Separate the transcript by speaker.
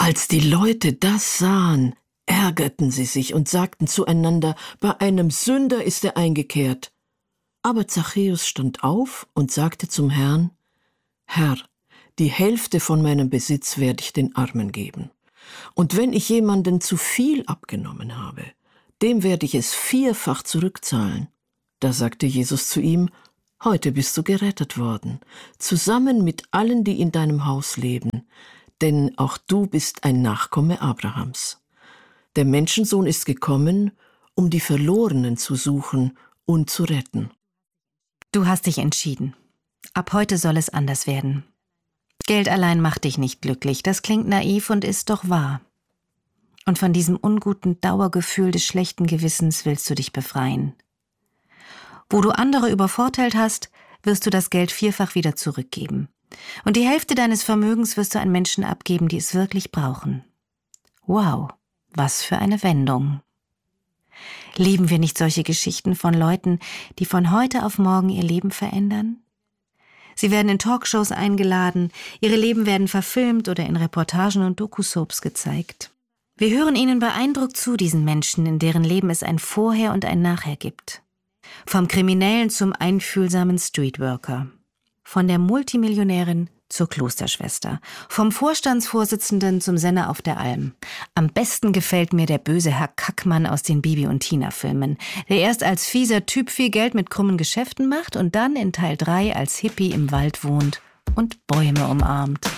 Speaker 1: Als die Leute das sahen, ärgerten sie sich und sagten zueinander, bei einem Sünder ist er eingekehrt. Aber Zachäus stand auf und sagte zum Herrn: Herr, die Hälfte von meinem Besitz werde ich den Armen geben. Und wenn ich jemanden zu viel abgenommen habe, dem werde ich es 4-fach zurückzahlen. Da sagte Jesus zu ihm: Heute bist du gerettet worden, zusammen mit allen, die in deinem Haus leben, denn auch du bist ein Nachkomme Abrahams. Der Menschensohn ist gekommen, um die Verlorenen zu suchen und zu retten.
Speaker 2: Du hast dich entschieden. Ab heute soll es anders werden. Geld allein macht dich nicht glücklich, das klingt naiv und ist doch wahr. Und von diesem unguten Dauergefühl des schlechten Gewissens willst du dich befreien. Wo du andere übervorteilt hast, wirst du das Geld 4-fach wieder zurückgeben. Und die Hälfte deines Vermögens wirst du an Menschen abgeben, die es wirklich brauchen. Wow, was für eine Wendung. Lieben wir nicht solche Geschichten von Leuten, die von heute auf morgen ihr Leben verändern? Sie werden in Talkshows eingeladen, ihre Leben werden verfilmt oder in Reportagen und Doku-Soaps gezeigt. Wir hören ihnen beeindruckt zu, diesen Menschen, in deren Leben es ein Vorher und ein Nachher gibt. Vom Kriminellen zum einfühlsamen Streetworker. Von der Multimillionärin zur Klosterschwester. Vom Vorstandsvorsitzenden zum Senner auf der Alm. Am besten gefällt mir der böse Herr Kackmann aus den Bibi- und Tina-Filmen, der erst als fieser Typ viel Geld mit krummen Geschäften macht und dann in Teil 3 als Hippie im Wald wohnt und Bäume umarmt.